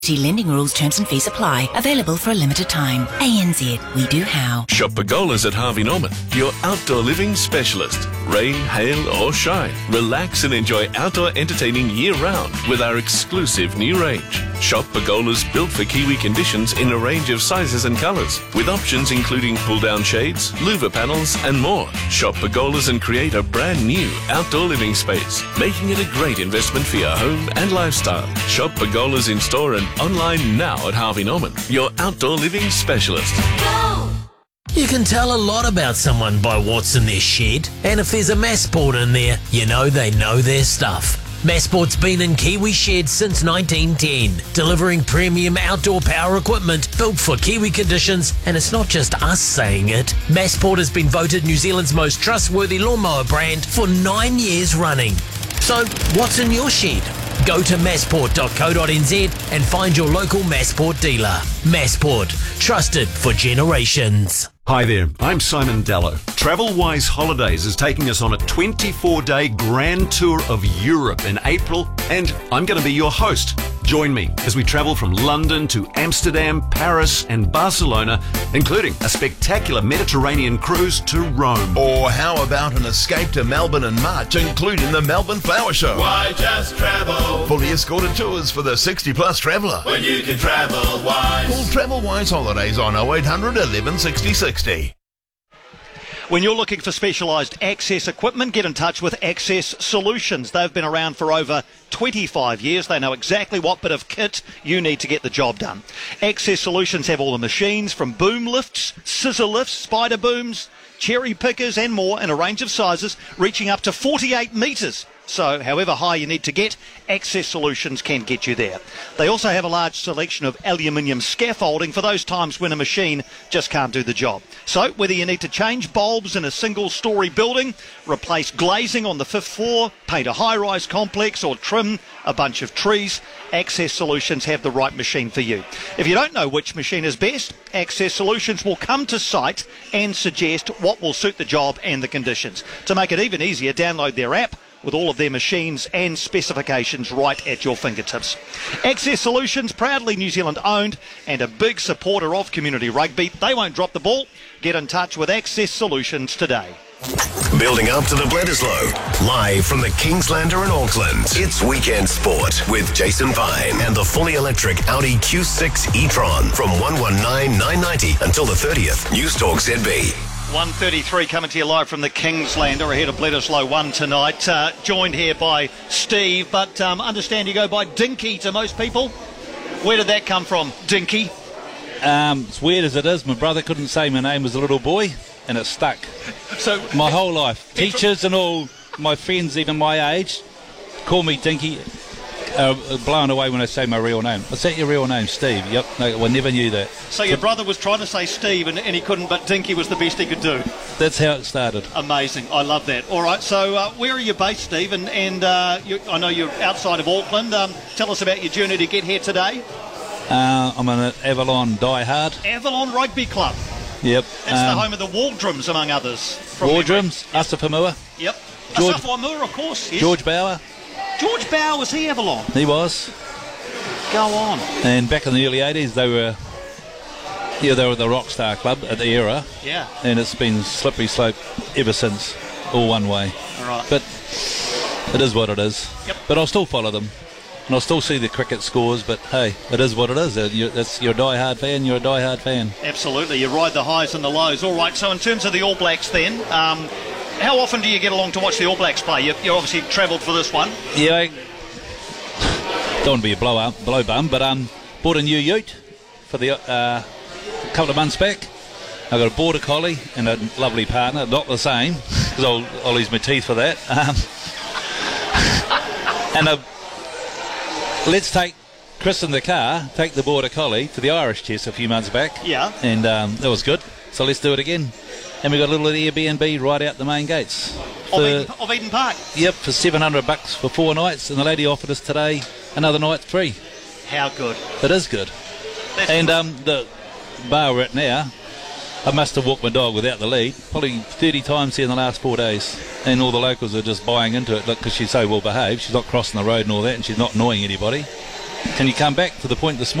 See lending rules, terms and fees apply. Available for a limited time. ANZ, we do how. Shop Pergolas at Harvey Norman, your outdoor living specialist. Rain, hail or shine, relax and enjoy outdoor entertaining year-round with our exclusive new range. Shop Pergolas built for Kiwi conditions in a range of sizes and colours, with options including pull-down shades, louver panels and more. Shop Pergolas and create a brand new outdoor living space, making it a great investment for your home and lifestyle. Shop Pergolas in store and online now at Harvey Norman, your outdoor living specialist. Go! You can tell a lot about someone by what's in their shed, and if there's a Massport in there, you know they know their stuff. Massport's been in Kiwi sheds since 1910, delivering premium outdoor power equipment built for Kiwi conditions, and it's not just us saying it. Massport has been voted New Zealand's most trustworthy lawnmower brand for 9 years running. So, what's in your shed? Go to massport.co.nz and find your local Massport dealer. Massport, trusted for generations. Hi there, I'm Simon Dallow. TravelWise Holidays is taking us on a 24-day grand tour of Europe in April, and I'm going to be your host. Join me as we travel from London to Amsterdam, Paris and Barcelona, including a spectacular Mediterranean cruise to Rome. Or how about an escape to Melbourne in March, including the Melbourne Flower Show? Why just travel? Fully escorted tours for the 60-plus traveller. When you can travel wise. Call TravelWise Holidays on 0800 11 60 60. When you're looking for specialised access equipment, get in touch with Access Solutions. They've been around for over 25 years. They know exactly what bit of kit you need to get the job done. Access Solutions have all the machines from boom lifts, scissor lifts, spider booms, cherry pickers and more in a range of sizes reaching up to 48 metres. So however high you need to get, Access Solutions can get you there. They also have a large selection of aluminium scaffolding for those times when a machine just can't do the job. So whether you need to change bulbs in a single-storey building, replace glazing on the 5th floor, paint a high-rise complex or trim a bunch of trees, Access Solutions have the right machine for you. If you don't know which machine is best, Access Solutions will come to site and suggest what will suit the job and the conditions. To make it even easier, download their app with all of their machines and specifications right at your fingertips. Access Solutions, proudly New Zealand owned and a big supporter of community rugby. They won't drop the ball. Get in touch with Access Solutions today. Building up to the Bledisloe, live from the Kingslander in Auckland. It's Weekend Sport with Jason Vine and the fully electric Audi Q6 e-tron from 119,990 until the 30th. News Talk ZB. 1:33 coming to you live from the Kingslander ahead of Bledisloe 1 tonight. Joined here by Steve, but understand you go by Dinky to most people. Where did that come from, Dinky? It's weird as it is. My brother couldn't say my name as a little boy, and it stuck. So my whole life, teachers and all my friends, even my age, call me Dinky. Blown away when I say my real name. Is that your real name, Steve? Yep. No, I never knew that. So your brother was trying to say Steve and he couldn't, but Dinky was the best he could do. That's how it started. Amazing. I love that. All right, so where are you based, Steve? And I know you're outside of Auckland. Tell us about your journey to get here today. I'm an Avalon diehard. Avalon Rugby Club. Yep. That's the home of the Waldrums, among others. Waldrums, Asafamua. Yep. George, Asafamua, of course. Yes. George Bauer. George Bauer, was he Avalon? He was. Go on. And back in the early 80s, they were the rock star club at the era. Yeah. And it's been slippery slope ever since, all one way. All right. But it is what it is. Yep. But I'll still follow them. And I'll still see the cricket scores, but hey, it is what it is. You're a die-hard fan, you're a die-hard fan. Absolutely. You ride the highs and the lows. All right, so in terms of the All Blacks then, how often do you get along to watch the All Blacks play? You obviously travelled for this one. Yeah, I don't want to be a blow bum, but bought a new ute for the couple of months back. I got a border collie and a lovely partner, not the same, because I'll lose my teeth for that. Let's take Chris in the car, take the border collie to the Irish Chess a few months back. Yeah. And that was good. So let's do it again. And we got a little Airbnb right out the main gates. Of Eden Park? Yep, for $700 for 4 nights. And the lady offered us today another night free. How good? It is good. And the bar we're at now, I must have walked my dog without the lead probably 30 times here in the last 4 days. And all the locals are just buying into it because she's so well behaved. She's not crossing the road and all that, and she's not annoying anybody. Can you come back to the point this morning?